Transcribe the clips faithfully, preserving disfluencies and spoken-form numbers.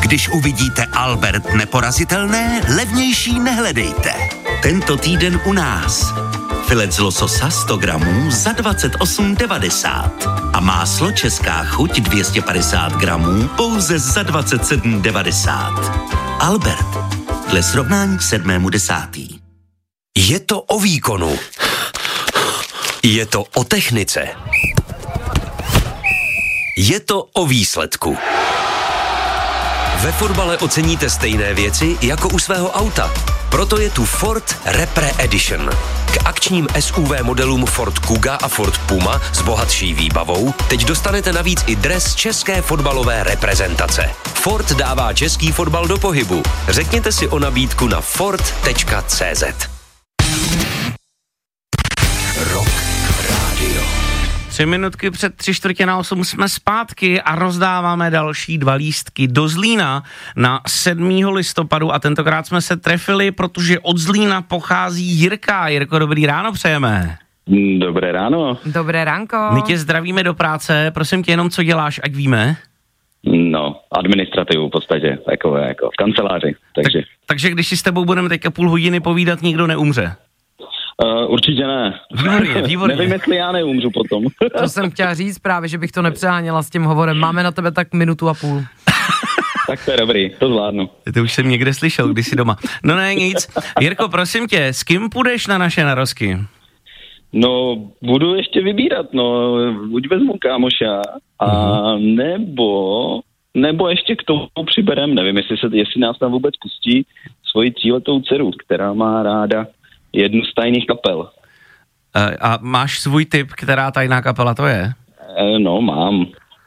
Když uvidíte Albert neporazitelné, levnější nehledejte. Tento týden u nás. Filet z lososa sto gramů za dvacet osm devadesát. A máslo Česká chuť dvě stě padesát gramů pouze za dvacet sedm devadesát. Albert, dle srovnání k sedmému desátý. Je to o výkonu. Je to o technice. Je to o výsledku. Ve fotbale oceníte stejné věci jako u svého auta. Proto je tu Ford Repre Edition. K akčním S U V modelům Ford Kuga a Ford Puma s bohatší výbavou teď dostanete navíc i dres české fotbalové reprezentace. Ford dává český fotbal do pohybu. Řekněte si o nabídku na ford tečka cé zet. Rock Radio. Tři minutky před tři čtvrtě na osm jsme zpátky a rozdáváme další dva lístky do Zlína na sedmého listopadu a tentokrát jsme se trefili, protože od Zlína pochází Jirka. Jirko, dobrý ráno přejeme. Dobré ráno. Dobré ránko. My tě zdravíme do práce, prosím tě jenom, co děláš, ať víme. No, administrativu v podstatě, takové jako v kanceláři, takže. Tak, takže když si s tebou budeme teďka půl hodiny povídat, nikdo neumře. Uh, určitě ne. Výborně, výborně. Nevím, jestli já neumřu potom. To jsem chtěla říct právě, že bych to nepřeháněla s tím hovorem. Máme na tebe tak minutu a půl. Tak to je dobrý, to zvládnu. To už jsem někde slyšel, když jsi doma. No ne, nic. Jirko, prosím tě, s kým půjdeš na naše narozky? No, budu ještě vybírat, no, buď vezmu kámoša, a uh-huh. nebo, nebo ještě k tomu přiberem, nevím, jestli, se, jestli nás tam vůbec pustí, svoji tříletou dceru, která má ráda jednu z tajných kapel. A máš svůj tip, která tajná kapela to je? No, mám.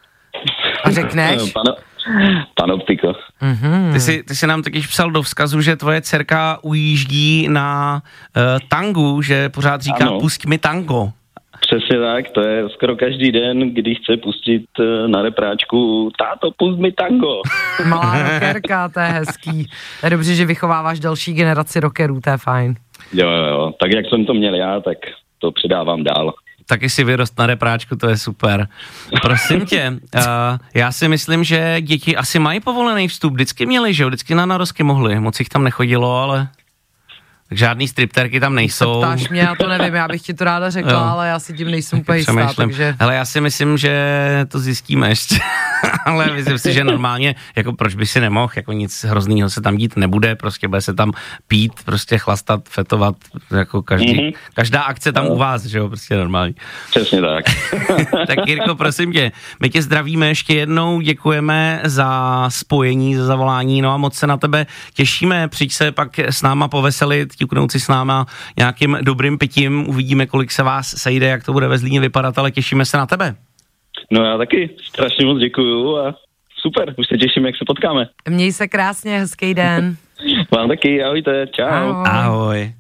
A řekneš? Pano, Panoptiko. Mm-hmm. Ty jsi, ty jsi nám taky psal do vzkazu, že tvoje dcerka ujíždí na uh, tangu, že pořád říká ano. Pusť mi tango. Přesně tak, to je skoro každý den, kdy chce pustit uh, na repráčku táto, pusť mi tango. Malá rockerka, to je hezký. To je dobře, že vychováváš další generaci rockerů, to je fajn. Jo, jo, jo, tak jak jsem to měl já, tak to předávám dál. Taky si vyrost na repráčku, to je super. Prosím tě, uh, já si myslím, že děti asi mají povolený vstup, vždycky měli, že jo, vždycky na narozky mohli, moc jich tam nechodilo, ale tak žádný stripterky tam nejsou. Ptáš mě, já to nevím, já bych ti to ráda řekla, jo. Ale já si tím nejsem úplně jistá, takže... Hele, já si myslím, že to zjistíme ještě, ale myslím si, že normálně, jako proč by si nemohl, jako nic hroznýho se tam dít nebude, prostě bude se tam pít, prostě chlastat, fetovat, jako každý, mm-hmm. každá akce tam no. u vás, že jo, prostě normální. Přesně tak. Tak Jirko, prosím tě, my tě zdravíme ještě jednou, děkujeme za spojení, za zavolání, no a moc se na tebe těšíme, přijď se pak s náma poveselit, ťuknout si s náma nějakým dobrým pitím, uvidíme, kolik se vás sejde, jak to bude ve Zlíně vypadat, ale těšíme se na tebe. No já taky strašně moc děkuju a super, už se těším, jak se potkáme. Měj se krásně, hezký den. Vám taky, ahojte, čau. Ahoj. Ahoj.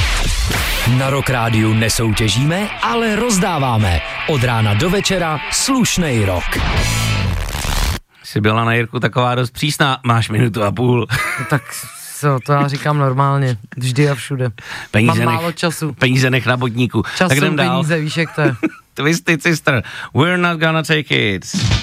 Na Rock Rádiu nesoutěžíme, ale rozdáváme. Od rána do večera slušnej rock. Jsi byla na Jirku taková dost přísná, máš minutu a půl. Tak co, to já říkám normálně, vždy a všude. Peníze Mám nech, málo času. Peníze nech na bodníku. Čas tak jsou jdem dál. peníze, víš jak to je. Twisted Sister, We're Not Gonna Take It.